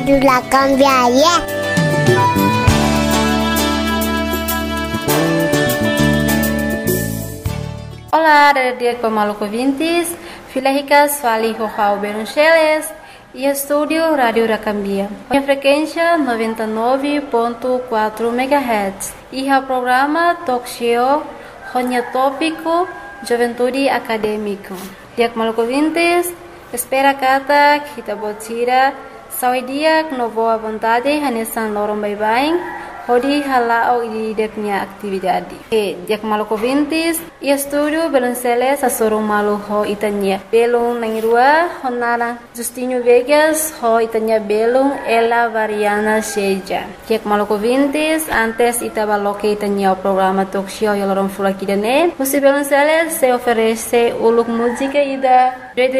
La cambiaria. Olá, dia Maluco Vintes, Filéricas, Fali Rojao Beruncheles e Estúdio Rádio Racambia. A frequência 99.4 MHz e o programa Talk Show Ronya Tópico Juventude Acadêmico. Dia Maluco Vintes, espera kata kita botira sawi dia com boa vontade hanesan lorong bye-bye. Hodi halao di deknya aktividade. Dia Maluco Vintes e estúdio Belunceles asorong malu ho itanya. Belung nangirua honara Justinho Vegas ho itanya belung ela variana seja. Dia Maluco Vintes antes itabaloke itanya o programa talk show yalorong fulakidane. Musi Belunceles se oferece uluk música ida